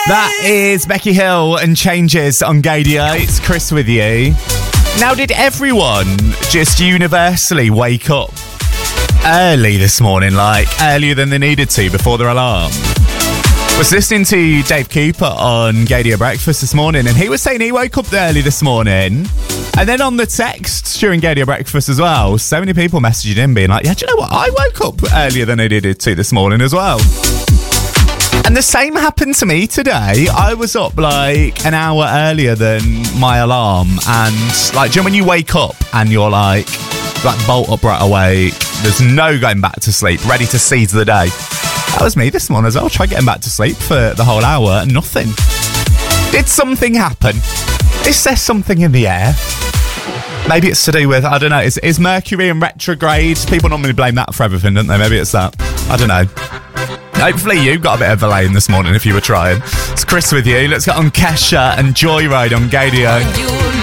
That is Becky Hill and Changes on Gadio. It's Chris with you. Now, did everyone just universally wake up early this morning, like earlier than they needed to before their alarm? I was listening to Dave Cooper on Gadio Breakfast this morning, and he was saying he woke up early this morning. And then on the texts during Gadio Breakfast as well, so many people messaging him being like, yeah, do you know what? I woke up earlier than I needed to this morning as well. And the same happened to me today. I was up like an hour earlier than my alarm. And like, do you know when you wake up and you're like bolt upright awake, there's no going back to sleep, ready to seize the day. That was me this morning as well. Tried getting back to sleep for the whole hour and nothing. Did something happen? Is there something in the air? Maybe it's to do with, I don't know, is Mercury in retrograde? People normally blame that for everything, don't they? Maybe it's that. I don't know. Hopefully you got a bit of a lane this morning if you were trying. It's Chris with you. Let's get on Kesha and Joyride on Gadio.